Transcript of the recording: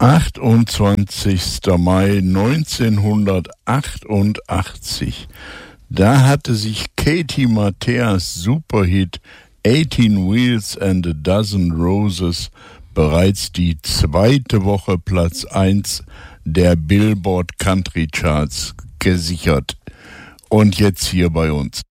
28. Mai 1988. Da hatte sich Katie Mateas Superhit 18 Wheels and a Dozen Roses bereits die zweite Woche Platz 1 der Billboard Country Charts gesichert. Und jetzt hier bei uns.